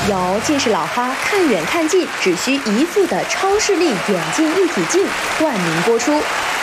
由近视老花看远看近只需一副的超视力远近一体镜冠名播出。